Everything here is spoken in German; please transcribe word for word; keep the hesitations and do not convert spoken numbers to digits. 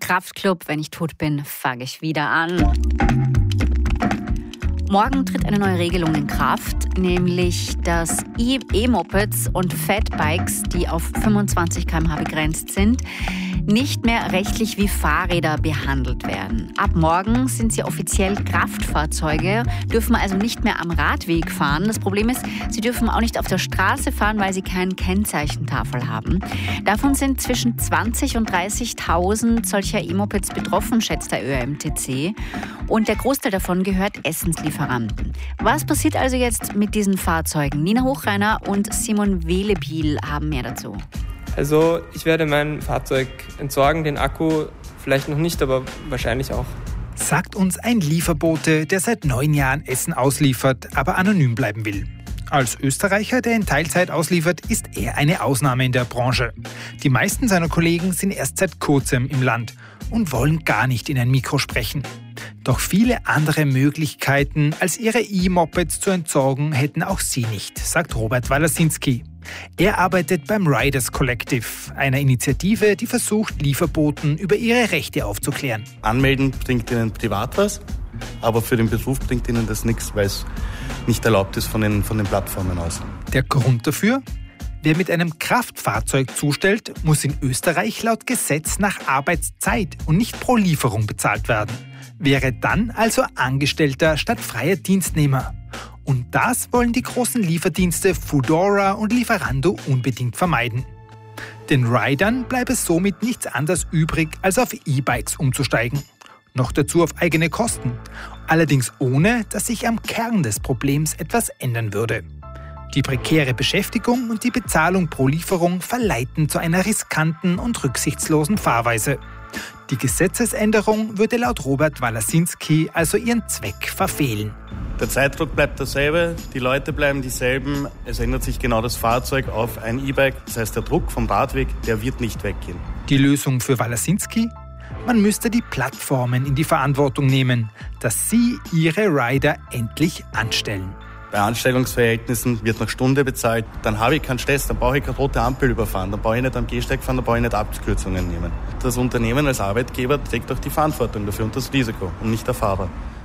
Kraftclub. Wenn ich tot bin, fange ich wieder an. Morgen tritt eine neue Regelung in Kraft, nämlich dass E-Mopeds und Fatbikes, die auf fünfundzwanzig Kilometer pro Stunde begrenzt sind, nicht mehr rechtlich wie Fahrräder behandelt werden. Ab morgen sind sie offiziell Kraftfahrzeuge, dürfen also nicht mehr am Radweg fahren. Das Problem ist, sie dürfen auch nicht auf der Straße fahren, weil sie keine Kennzeichentafel haben. Davon sind zwischen zwanzig und dreißigtausend solcher E-Mopeds betroffen, schätzt der Ö M T C. Und der Großteil davon gehört Essenslieferanten. Was passiert also jetzt mit diesen Fahrzeugen? Nina Hochreiner und Simon Welebiel haben mehr dazu. Also ich werde mein Fahrzeug entsorgen, den Akku vielleicht noch nicht, aber wahrscheinlich auch. Sagt uns ein Lieferbote, der seit neun Jahren Essen ausliefert, aber anonym bleiben will. Als Österreicher, der in Teilzeit ausliefert, ist er eine Ausnahme in der Branche. Die meisten seiner Kollegen sind erst seit kurzem im Land und wollen gar nicht in ein Mikro sprechen. Doch viele andere Möglichkeiten, als ihre E-Mopeds zu entsorgen, hätten auch sie nicht, sagt Robert Walasinski. Er arbeitet beim Riders Collective, einer Initiative, die versucht, Lieferboten über ihre Rechte aufzuklären. Anmelden bringt ihnen privat was, aber für den Beruf bringt ihnen das nichts, weil es nicht erlaubt ist von den, von den Plattformen aus. Der Grund dafür? Wer mit einem Kraftfahrzeug zustellt, muss in Österreich laut Gesetz nach Arbeitszeit und nicht pro Lieferung bezahlt werden. Wäre dann also Angestellter statt freier Dienstnehmer. Und das wollen die großen Lieferdienste Foodora und Lieferando unbedingt vermeiden. Den Ridern bleibe somit nichts anderes übrig, als auf E-Bikes umzusteigen. Noch dazu auf eigene Kosten. Allerdings ohne, dass sich am Kern des Problems etwas ändern würde. Die prekäre Beschäftigung und die Bezahlung pro Lieferung verleiten zu einer riskanten und rücksichtslosen Fahrweise. Die Gesetzesänderung würde laut Robert Walasinski also ihren Zweck verfehlen. Der Zeitdruck bleibt derselbe, die Leute bleiben dieselben, es ändert sich genau das Fahrzeug auf ein E-Bike. Das heißt, der Druck vom Radweg, der wird nicht weggehen. Die Lösung für Walasinski? Man müsste die Plattformen in die Verantwortung nehmen, dass sie ihre Rider endlich anstellen. Bei Anstellungsverhältnissen wird nach Stunde bezahlt, dann habe ich keinen Stress, dann brauche ich keine rote Ampel überfahren, dann brauche ich nicht am Gehsteig fahren, dann brauche ich nicht Abkürzungen nehmen. Das Unternehmen als Arbeitgeber trägt auch die Verantwortung dafür und das Risiko und nicht der Fahrer.